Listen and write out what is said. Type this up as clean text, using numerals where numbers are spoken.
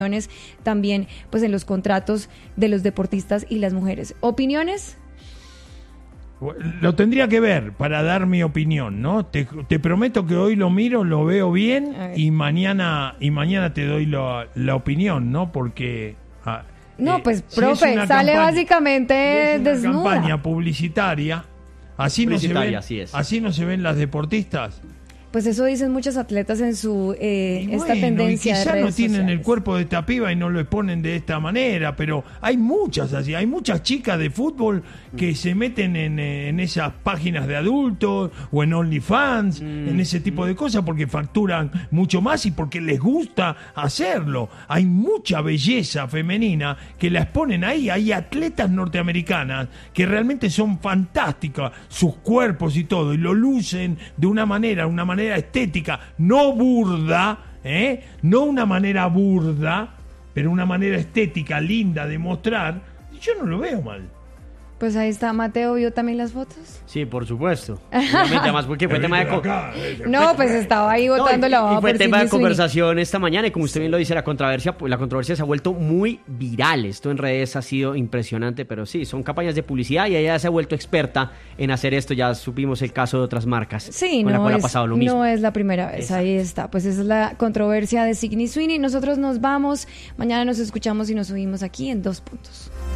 también pues en los contratos de los deportistas y las mujeres. ¿Opiniones? Lo tendría que ver para dar mi opinión, ¿no? Te prometo que hoy lo miro, lo veo bien y mañana te doy la opinión, ¿no? Porque pues si profe, es sale básicamente es una desnuda. campaña publicitaria, así no se ven las deportistas. Pues eso dicen muchos atletas en su esta tendencia de quizás redes no tienen sociales. el cuerpo de esta piba y no lo exponen de esta manera, pero hay muchas así, hay muchas chicas de fútbol que se meten en esas páginas de adultos o en OnlyFans, en ese tipo de cosas porque facturan mucho más y porque les gusta hacerlo. Hay mucha belleza femenina que la exponen ahí, hay atletas norteamericanas que realmente son fantásticas, sus cuerpos y todo, y lo lucen de una manera estética, no burda, no una manera burda, pero una manera estética linda de mostrar. Yo no lo veo mal. Pues ahí está, Mateo, ¿vio también las fotos? Sí, por supuesto. Además porque fue tema de... No, pues estaba ahí botando la baba. Y fue por tema de Sidney Sweeney. conversación esta mañana y como usted bien lo dice, la controversia se ha vuelto muy viral. Esto en redes ha sido impresionante, pero sí, son campañas de publicidad y ella se ha vuelto experta en hacer esto. Ya supimos el caso de otras marcas. Sí, con la cual ha pasado lo mismo. No es la primera vez, ahí está. Pues esa es la controversia de Sidney Sweeney. Nosotros nos vamos, mañana nos escuchamos y nos subimos aquí en 2 Puntos.